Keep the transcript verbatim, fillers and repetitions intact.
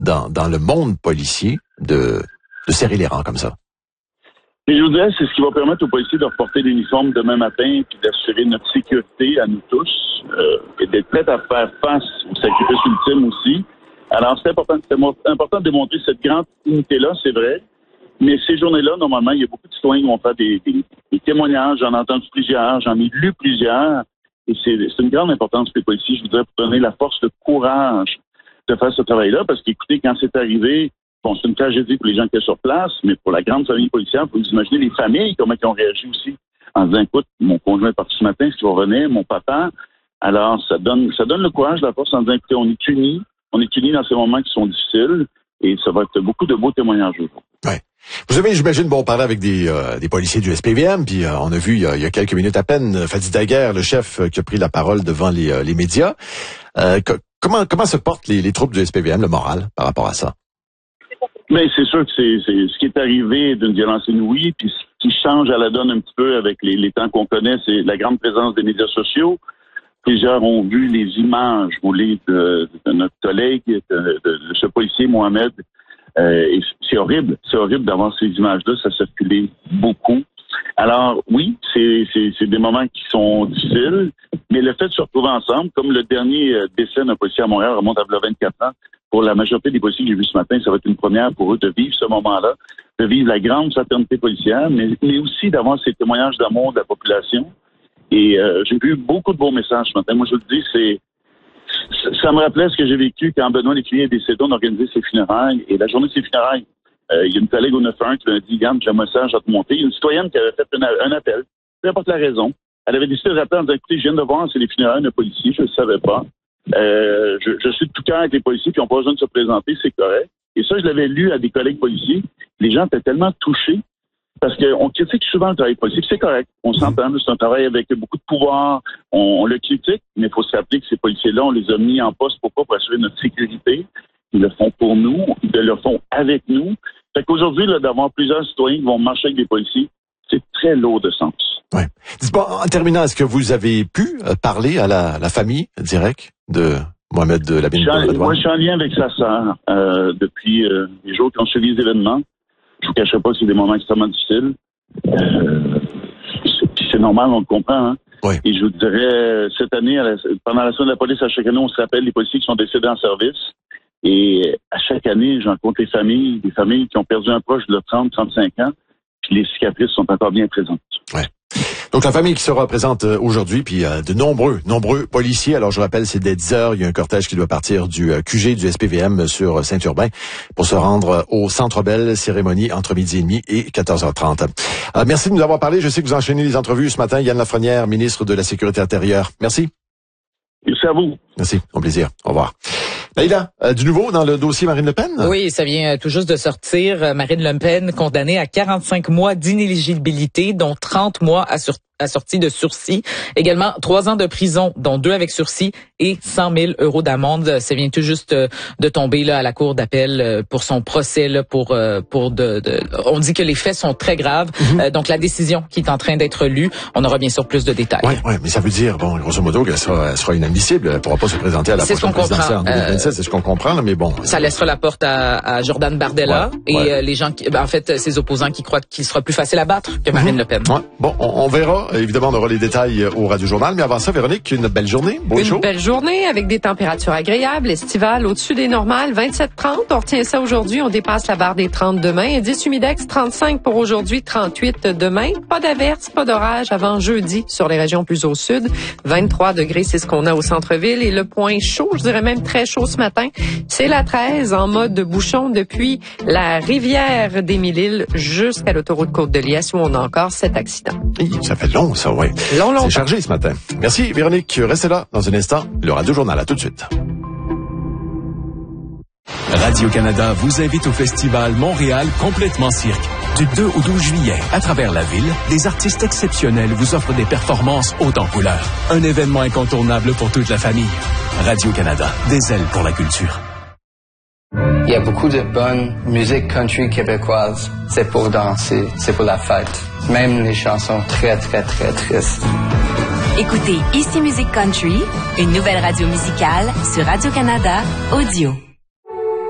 dans, dans le monde policier de, de serrer les rangs comme ça? Et je vous dirais, c'est ce qui va permettre aux policiers de reporter l'uniforme demain matin puis d'assurer notre sécurité à nous tous euh, et d'être prêts à faire face au sacrifice ultime aussi. Alors, c'est important, c'est important de démontrer cette grande unité-là, c'est vrai. Mais ces journées-là, normalement, il y a beaucoup de citoyens qui vont faire des, des, des témoignages. J'en ai entendu plusieurs, j'en ai lu plusieurs. Et c'est, c'est une grande importance pour les policiers, je voudrais, pour donner la force, le courage de faire ce travail-là. Parce qu'écoutez, quand c'est arrivé, bon, c'est une tragédie pour les gens qui étaient sur place, mais pour la grande famille policière, vous imaginez les familles, comment ils ont réagi aussi, en disant, écoute, mon conjoint est parti ce matin, est-ce qu'il va revenir, mon papa? Alors, ça donne, ça donne le courage, la force, en disant, écoutez, on est unis, on est unis dans ces moments qui sont difficiles, et ça va être beaucoup de beaux témoignages aujourd'hui. Ouais. Vous avez, j'imagine, bon, parler avec des, euh, des policiers du S P V M, puis euh, on a vu il y a, il y a quelques minutes à peine Fadi Daguerre, le chef, euh, qui a pris la parole devant les, euh, les médias. Euh, co- comment, comment se portent les, les troupes du S P V M, le moral, par rapport à ça? Mais c'est sûr que c'est, c'est ce qui est arrivé d'une violence inouïe, puis ce qui change à la donne un petit peu avec les, les temps qu'on connaît, c'est la grande présence des médias sociaux. Plusieurs ont vu les images roulées de, de notre collègue, de, de, de ce policier Mohamed. Euh, et c'est horrible, c'est horrible d'avoir ces images-là, ça circulait beaucoup. Alors oui, c'est, c'est, c'est des moments qui sont difficiles, mais le fait de se retrouver ensemble, comme le dernier décès d'un policier à Montréal remonte à vingt-quatre ans, pour la majorité des policiers que j'ai vus ce matin, ça va être une première pour eux de vivre ce moment-là, de vivre la grande fraternité policière, mais, mais aussi d'avoir ces témoignages d'amour de la population. Et euh, j'ai vu beaucoup de beaux messages ce matin. Moi, je vous le dis, c'est ça me rappelait ce que j'ai vécu quand Benoît Lécuyer est décédé, on organisait ses funérailles. Et la journée de ses funérailles, euh, il y a une collègue au neuf un qui m'a dit, Yann, j'ai un message à te monter. Il y a une citoyenne qui avait fait un, un appel, peu importe la raison. Elle avait décidé de rappeler en disant, écoutez, je viens de voir, c'est les funérailles d'un policier, je ne le savais pas. Euh, je, je suis de tout cœur avec les policiers, puis ils n'ont pas besoin de se présenter, c'est correct. Et ça, je l'avais lu à des collègues policiers. Les gens étaient tellement touchés. Parce qu'on critique souvent le travail policier, c'est correct. On s'entend, c'est un travail avec beaucoup de pouvoir. On, on le critique, mais il faut se rappeler que ces policiers-là, on les a mis en poste pour pas pour assurer notre sécurité. Ils le font pour nous, ils le font avec nous. Fait qu'aujourd'hui, là, d'avoir plusieurs citoyens qui vont marcher avec des policiers, c'est très lourd de sens. Ouais. Dites-moi, en terminant, est-ce que vous avez pu parler à la, la famille directe de Mohamed Lamine Benredouane? Moi, je suis en lien avec sa sœur euh, depuis euh, les jours qui ont suivi les événements. Je vous cacherai pas que c'est des moments extrêmement difficiles. Euh, c'est, c'est normal, on le comprend. Hein? Oui. Et je vous dirais, cette année, à la, pendant la semaine de la police, à chaque année, on se rappelle les policiers qui sont décédés en service. Et à chaque année, j'en compte les familles, des familles qui ont perdu un proche de trente, trente-cinq ans, puis les cicatrices sont encore bien présentes. Ouais. Donc la famille qui sera présente aujourd'hui, puis euh, de nombreux, nombreux policiers. Alors je rappelle, c'est dès dix heures, il y a un cortège qui doit partir du euh, Q G du S P V M sur Saint-Urbain pour se rendre au Centre Bell, cérémonie entre midi et demi et quatorze heures trente. Euh, merci de nous avoir parlé. Je sais que vous enchaînez les entrevues ce matin. Yann Lafrenière, ministre de la Sécurité intérieure. Merci. Merci à vous. Merci, au plaisir. Au revoir. Naïla, euh, du nouveau dans le dossier Marine Le Pen? Oui, ça vient tout juste de sortir. Marine Le Pen condamnée à quarante-cinq mois d'inéligibilité, dont trente mois à sur assorti de sursis. Également, trois ans de prison, dont deux avec sursis et cent mille euros d'amende. Ça vient tout juste de tomber là à la cour d'appel pour son procès là pour pour de, de on dit que les faits sont très graves. Mm-hmm. Euh, donc la décision qui est en train d'être lue, on aura bien sûr plus de détails. Oui, ouais, mais ça veut dire bon grosso modo qu'elle sera, elle sera inadmissible, elle pourra pas se présenter à la c'est prochaine présidentielle en deux mille vingt-sept, euh, c'est ce qu'on comprend là, mais bon. Ça laissera la porte à, à Jordan Bardella ouais, et ouais. Euh, les gens qui ben, en fait ses opposants qui croient qu'il sera plus facile à battre que Marine mm-hmm. Le Pen. Ouais. Bon, on, on verra. Évidemment, on aura les détails au Radio-Journal. Mais avant ça, Véronique, une belle journée. Beau une chaud. belle journée avec des températures agréables, estivales au-dessus des normales, vingt-sept trente. On retient ça aujourd'hui. On dépasse la barre des trente demain. Indice humidex, trente-cinq pour aujourd'hui, trente-huit demain. Pas d'averse, pas d'orage avant jeudi sur les régions plus au sud. vingt-trois degrés, c'est ce qu'on a au centre-ville. Et le point chaud, je dirais même très chaud ce matin, c'est la treize en mode de bouchon depuis la rivière des Mille-Îles jusqu'à l'autoroute Côte-de-Liesse où on a encore sept accidents. Ça fait long, ça, ouais. Long, long. C'est chargé ce matin. Merci, Véronique. Restez là dans un instant. Le Radio-Journal. À tout de suite. Radio-Canada vous invite au festival Montréal Complètement Cirque. Du deux au douze juillet, à travers la ville, des artistes exceptionnels vous offrent des performances hautes en couleurs. Un événement incontournable pour toute la famille. Radio-Canada, des ailes pour la culture. Il y a beaucoup de bonne musique country québécoise. C'est pour danser, c'est pour la fête. Même les chansons très, très, très tristes. Écoutez Ici Musique Country, une nouvelle radio musicale sur Radio-Canada Audio.